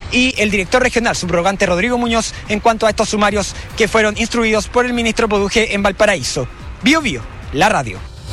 y el director regional subrogante Rodrigo Muñoz en cuanto a estos sumarios que fueron instruidos por el ministro Poduje en Valparaíso. Bio Bio, la radio.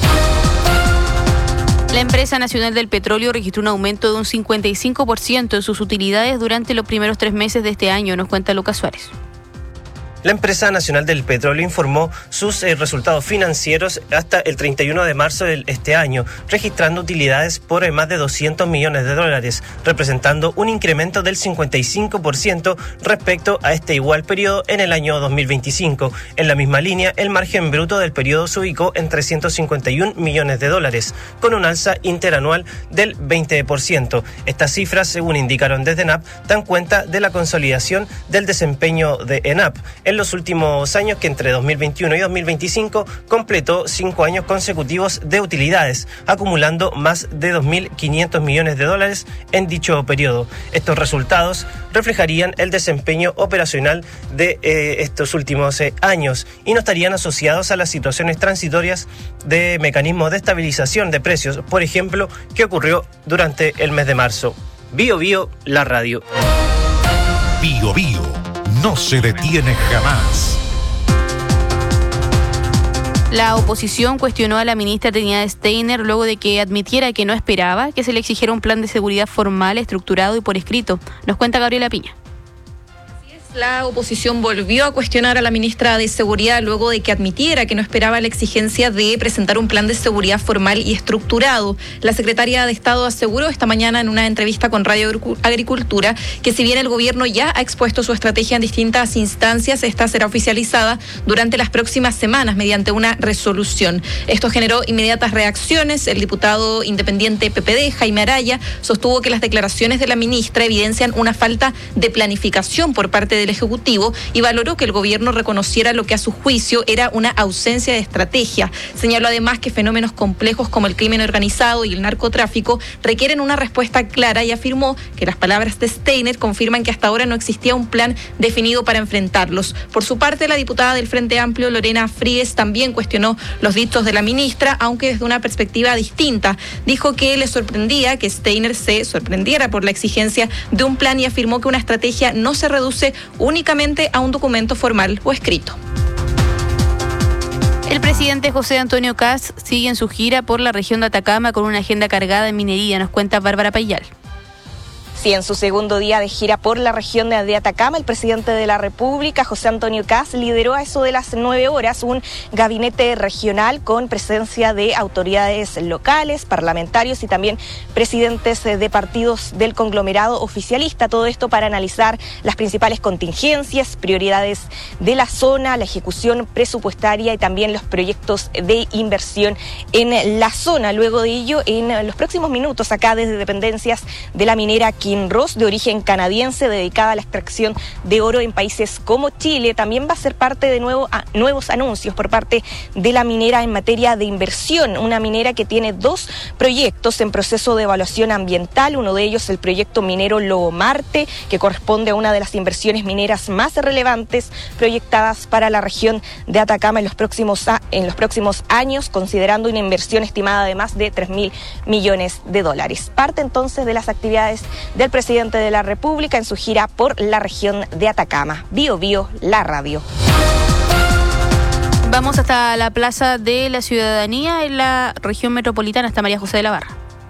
La empresa nacional del petróleo registró un aumento de un 55% en sus utilidades durante los primeros 3 meses de este año, nos cuenta Lucas Suárez. La empresa nacional del petróleo informó sus resultados financieros hasta el 31 de marzo de este año, registrando utilidades por más de $200 millones, representando un incremento del 55% respecto a este igual periodo en el año 2025. En la misma línea, el margen bruto del periodo se ubicó en $351 millones, con un alza interanual del 20%. Estas cifras, según indicaron desde ENAP, dan cuenta de la consolidación del desempeño de ENAP en los últimos años, que entre 2021 y 2025 completó 5 años consecutivos de utilidades, acumulando más de $2.500 millones en dicho periodo. Estos resultados reflejarían el desempeño operacional de estos últimos años y no estarían asociados a las situaciones transitorias de mecanismos de estabilización de precios, por ejemplo, que ocurrió durante el mes de marzo. Bio Bio, la radio. Bio Bio no se detiene jamás. La oposición cuestionó a la ministra Trinidad Steiner luego de que admitiera que no esperaba que se le exigiera un plan de seguridad formal, estructurado y por escrito. Nos cuenta Gabriela Piña. La oposición volvió a cuestionar a la ministra de Seguridad luego de que admitiera que no esperaba la exigencia de presentar un plan de seguridad formal y estructurado. La secretaria de Estado aseguró esta mañana en una entrevista con Radio Agricultura que si bien el gobierno ya ha expuesto su estrategia en distintas instancias, esta será oficializada durante las próximas semanas mediante una resolución. Esto generó inmediatas reacciones. El diputado independiente PPD, Jaime Araya, sostuvo que las declaraciones de la ministra evidencian una falta de planificación por parte del Ejecutivo y valoró que el gobierno reconociera lo que a su juicio era una ausencia de estrategia. Señaló además que fenómenos complejos como el crimen organizado y el narcotráfico requieren una respuesta clara y afirmó que las palabras de Steiner confirman que hasta ahora no existía un plan definido para enfrentarlos. Por su parte, la diputada del Frente Amplio, Lorena Fríes, también cuestionó los dichos de la ministra, aunque desde una perspectiva distinta. Dijo que le sorprendía que Steiner se sorprendiera por la exigencia de un plan y afirmó que una estrategia no se reduce únicamente a un documento formal o escrito. El presidente José Antonio Kast sigue en su gira por la región de Atacama con una agenda cargada en minería, nos cuenta Bárbara Payal. Sí, en su segundo día de gira por la región de Atacama, el presidente de la República, José Antonio Kast, lideró a eso de las 9 horas un gabinete regional con presencia de autoridades locales, parlamentarios y también presidentes de partidos del conglomerado oficialista. Todo esto para analizar las principales contingencias, prioridades de la zona, la ejecución presupuestaria y también los proyectos de inversión en la zona. Luego de ello, en los próximos minutos, acá desde dependencias de la minera Kinross, de origen canadiense, dedicada a la extracción de oro en países como Chile, también va a ser parte de nuevos anuncios por parte de la minera en materia de inversión. Una minera que tiene 2 proyectos en proceso de evaluación ambiental, uno de ellos el proyecto minero Lobo Marte, que corresponde a una de las inversiones mineras más relevantes proyectadas para la región de Atacama en los próximos años, considerando una inversión estimada de más de $3.000 millones. Parte entonces de las actividades del presidente de la República en su gira por la región de Atacama. Bio Bio, la radio. Vamos hasta la Plaza de la Ciudadanía en la región metropolitana, hasta María José de la Barra.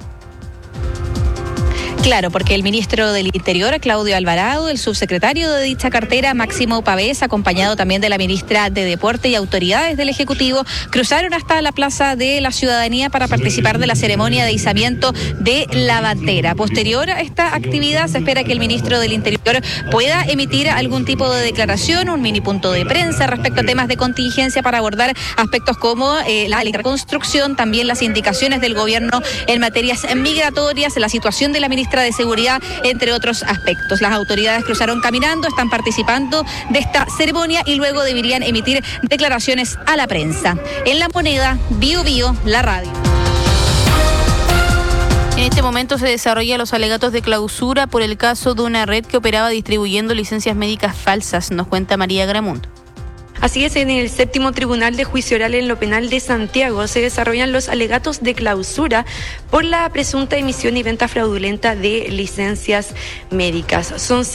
Claro, porque el ministro del Interior, Claudio Alvarado, el subsecretario de dicha cartera, Máximo Pavés, acompañado también de la ministra de Deporte y autoridades del Ejecutivo, cruzaron hasta la Plaza de la Ciudadanía para participar de la ceremonia de izamiento de la bandera. Posterior a esta actividad, se espera que el ministro del Interior pueda emitir algún tipo de declaración, un mini punto de prensa respecto a temas de contingencia para abordar aspectos como la reconstrucción, también las indicaciones del gobierno en materias migratorias, la situación de la ministra de Seguridad, entre otros aspectos. Las autoridades cruzaron caminando, están participando de esta ceremonia y luego deberían emitir declaraciones a la prensa. En La Moneda, Bio Bio, la radio. En este momento se desarrollan los alegatos de clausura por el caso de una red que operaba distribuyendo licencias médicas falsas, nos cuenta María Gramundo. Así es, en el 7º Tribunal de Juicio Oral en lo Penal de Santiago se desarrollan los alegatos de clausura por la presunta emisión y venta fraudulenta de licencias médicas. Son